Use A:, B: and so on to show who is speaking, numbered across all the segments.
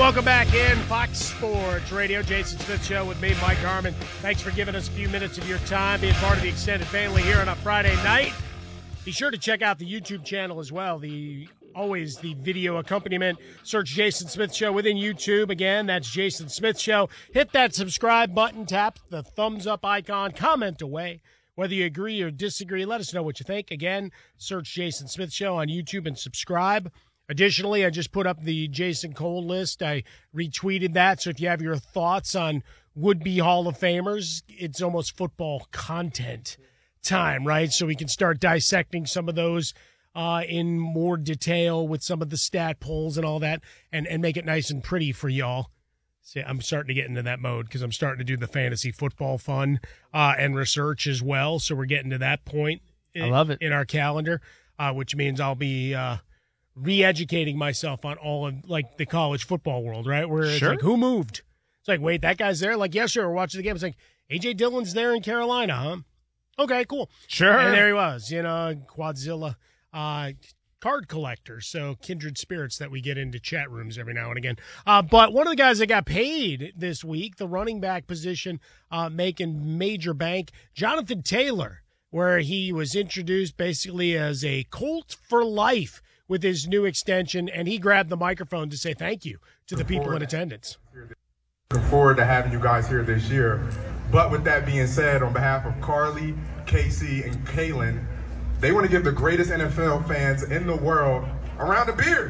A: welcome back in Fox Sports Radio. Jason Smith Show with me, Mike Harmon. Thanks for giving us a few minutes of your time, being part of the extended family here on a Friday night. Be sure to check out the YouTube channel as well. Always the video accompaniment. Search Jason Smith Show within YouTube. Again, that's Jason Smith Show. Hit that subscribe button, tap the thumbs up icon, comment away. Whether you agree or disagree, let us know what you think. Again, search Jason Smith Show on YouTube and subscribe. Additionally, I just put up the Jason Cole list. I retweeted that. So if you have your thoughts on would-be Hall of Famers, it's almost football content time, right? So we can start dissecting some of those in more detail with some of the stat polls and all that and make it nice and pretty for y'all. See, I'm starting to get into that mode because I'm starting to do the fantasy football fun and research as well. So we're getting to that point
B: I love it.
A: in our calendar, which means I'll be re-educating myself on all of like the college football world, right? Where it's like, who moved? It's like, wait, that guy's there? Like, yeah, sure, we're watching the game. It's like, A.J. Dillon's there in Carolina, huh? Okay, cool.
B: Sure.
A: And there he was, Quadzilla card collector. So kindred spirits that we get into chat rooms every now and again. But one of the guys that got paid this week, the running back position, making major bank, Jonathan Taylor, where he was introduced basically as a Colt for life with his new extension, and he grabbed the microphone to say thank you to the people in attendance.
C: Looking forward to having you guys here this year. But with that being said, on behalf of Carly, Casey, and Kaylin, they want to give the greatest NFL fans in the world a round of beers.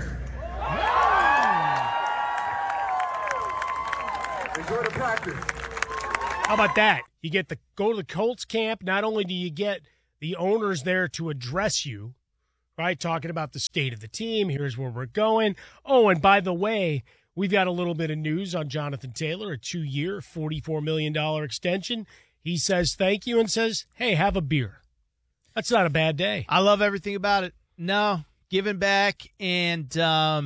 C: Enjoy the practice.
A: How about that? You get to go to the Colts camp. Not only do you get the owners there to address you, right, talking about the state of the team, here's where we're going. Oh, and by the way, we've got a little bit of news on Jonathan Taylor, a 2-year, $44 million extension. He says thank you and says, hey, have a beer. That's not a bad day.
B: I love everything about it. No, giving back, and I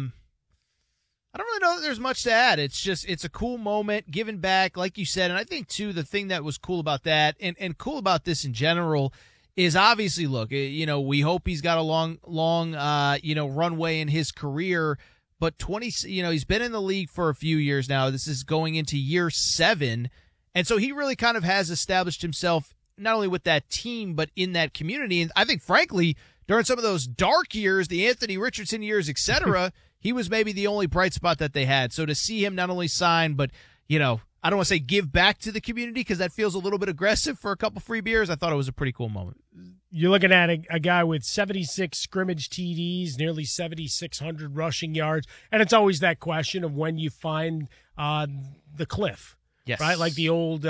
B: don't really know that there's much to add. It's a cool moment, giving back, like you said. And I think, too, the thing that was cool about that and cool about this in general is obviously, look, we hope he's got a long runway in his career. But he's been in the league for a few years now. This is going into year 7. And so he really kind of has established himself not only with that team, but in that community. And I think, frankly, during some of those dark years, the Anthony Richardson years, et cetera, he was maybe the only bright spot that they had. So to see him not only sign, but, I don't want to say give back to the community because that feels a little bit aggressive for a couple free beers. I thought it was a pretty cool moment.
A: You're looking at a guy with 76 scrimmage TDs, nearly 7,600 rushing yards. And it's always that question of when you find the cliff.
B: Yes.
A: Right? Like the old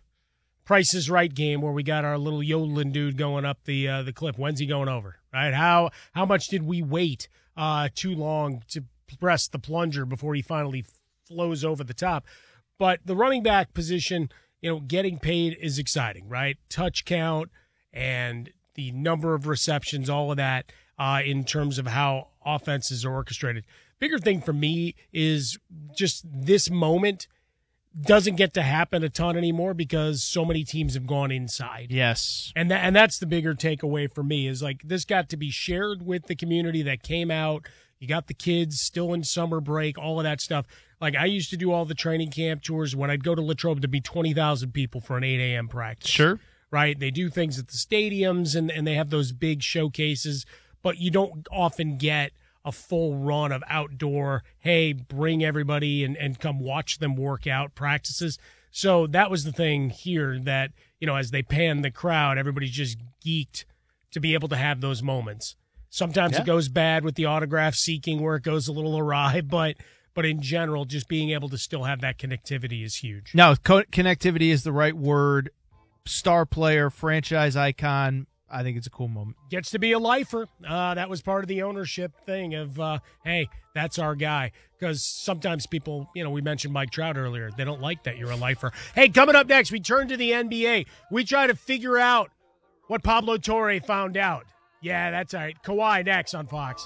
A: Price is Right game where we got our little yodeling dude going up the cliff. When's he going over? Right? How much did we wait too long to press the plunger before he finally flows over the top? But the running back position, getting paid is exciting, right? Touch count and the number of receptions, all of that in terms of how offenses are orchestrated. Bigger thing for me is just this moment doesn't get to happen a ton anymore because so many teams have gone inside.
B: Yes.
A: And that's the bigger takeaway for me is like this got to be shared with the community that came out. You got the kids still in summer break, all of that stuff. Like I used to do all the training camp tours when I'd go to Latrobe to be 20,000 people for an 8 a.m. practice.
B: Sure.
A: Right? They do things at the stadiums and they have those big showcases, but you don't often get a full run of outdoor, hey, bring everybody and come watch them work out practices. So that was the thing here that, as they pan the crowd, everybody's just geeked to be able to have those moments. Sometimes it goes bad with the autograph seeking where it goes a little awry, but in general, just being able to still have that connectivity is huge.
B: No, connectivity is the right word. Star player, franchise icon. I think it's a cool moment.
A: Gets to be a lifer. That was part of the ownership thing of, hey, that's our guy. Because sometimes people, we mentioned Mike Trout earlier. They don't like that you're a lifer. Hey, coming up next, we turn to the NBA. We try to figure out what Pablo Torre found out. Yeah, that's all right. Kawhi next on Fox.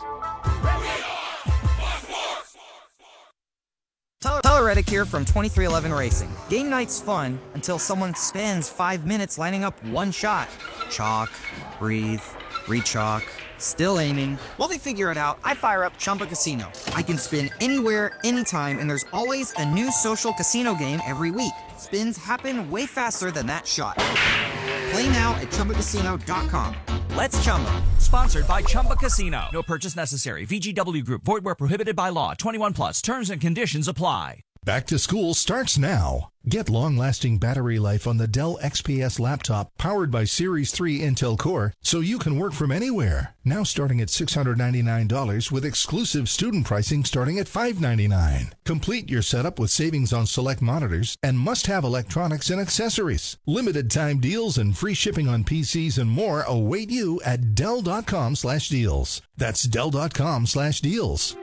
D: Tyler Reddick here from 2311 Racing. Game night's fun until someone spends 5 minutes lining up one shot. Chalk, breathe, re-chalk, Still aiming. While they figure it out, I fire up Chumba Casino. I can spin anywhere, anytime, and there's always a new social casino game every week. Spins happen way faster than that shot. Play now at ChumbaCasino.com. Let's Chumba.
E: Sponsored by Chumba Casino. No purchase necessary. VGW Group. Void where prohibited by law. 21 plus. Terms and conditions apply.
F: Back to school starts now. Get long-lasting battery life on the Dell XPS laptop powered by Series 3 Intel Core so you can work from anywhere. Now starting at $699 with exclusive student pricing starting at $599. Complete your setup with savings on select monitors and must-have electronics and accessories. Limited time deals and free shipping on PCs and more await you at Dell.com/deals. That's Dell.com/deals.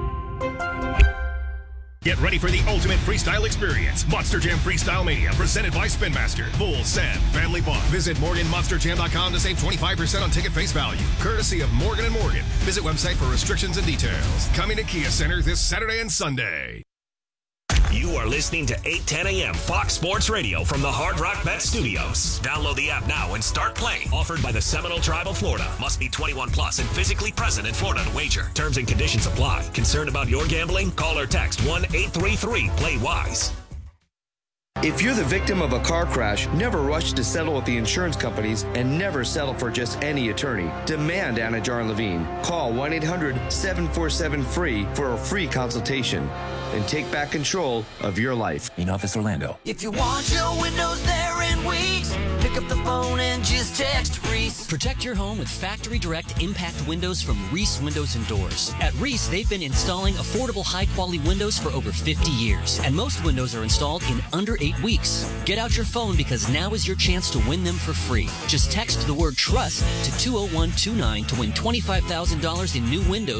G: Get ready for the ultimate freestyle experience. Monster Jam Freestyle Mania, presented by Spin Master. Full send, family fun. Visit MorganMonsterJam.com to save 25% on ticket face value. Courtesy of Morgan & Morgan. Visit website for restrictions and details. Coming to Kia Center this Saturday and Sunday.
H: You are listening to 8:10 a.m. Fox Sports Radio from the Hard Rock Bet Studios. Download the app now and start playing. Offered by the Seminole Tribe of Florida. Must be 21 plus and physically present in Florida to wager. Terms and conditions apply. Concerned about your gambling? Call or text 1-833-PLAY-WISE.
I: If you're the victim of a car crash, never rush to settle with the insurance companies and never settle for just any attorney. Demand Anajar and Levine. Call 1-800-747-FREE for a free consultation and take back control of your life.
E: In Office Orlando.
J: If you want your windows there in weeks, pick up the phone and just text Reese.
K: Protect your home with Factory Direct Impact Windows from Reese Windows and Doors. At Reese, they've been installing affordable, high-quality windows for over 50 years. And most windows are installed in under 8 weeks. Get out your phone because now is your chance to win them for free. Just text the word TRUST to 20129 to win $25,000 in new windows